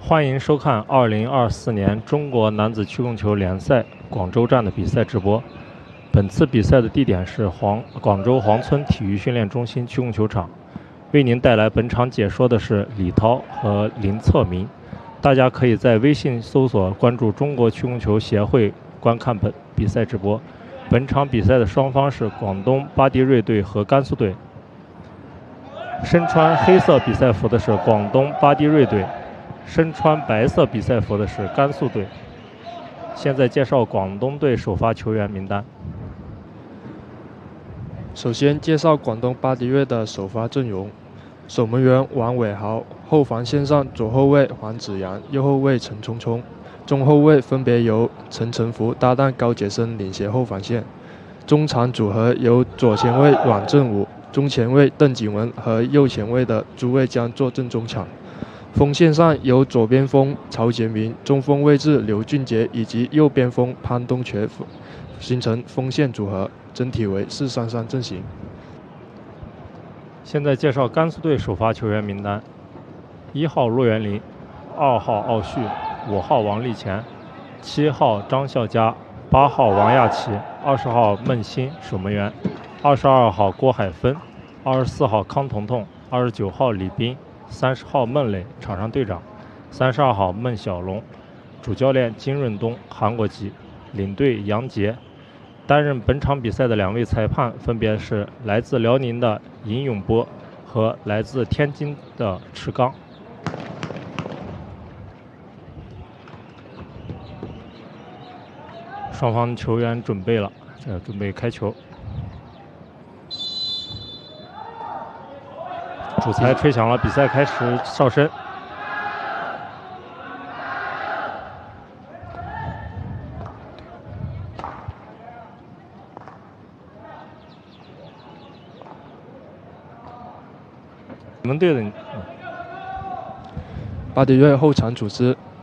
欢迎收看2024年中国男子曲棍球联赛广州站的比赛直播。本次比赛的地点是广州黄村体育训练中心曲棍球场。为您带来本场解说的是李涛和林策明。大家可以在微信搜索关注中国曲棍球协会观看本比赛直播。本场比赛的双方是广东巴迪瑞队和甘肃队。身穿黑色比赛服的是广东巴迪瑞队，身穿白色比赛服的是甘肃队。现在介绍广东队首发球员名单。 首先介绍广东巴迪瑞的首发阵容：守门员王伟豪，后防线上左后卫黄子阳，右后卫陈聪聪，中后卫分别由陈晨福搭档高杰森领衔后防线，中场组合由左前卫阮振武、中前卫邓景文和右前卫的朱卫江坐镇中场。锋线上由左边锋曹杰明、中锋位置刘俊杰以及右边锋潘东全形成锋线组合，整体为4-3-3阵型。 现在介绍甘肃队首发球员名单：1号骆元林，2号奥旭，5号王励前，7号张孝佳，8号王亚奇，20号孟欣守门员，22号郭海芬，24号康彤彤，29号李斌，30号孟磊场上队长，32号孟小龙，主教练金润东韩国籍，领队杨杰。担任本场比赛的2位裁判分别是来自辽宁的尹永波和来自天津的池刚。双方球员准备了，准备开球。主裁吹响了，比赛开始，哨声。你们队的巴迪瑞后场组织：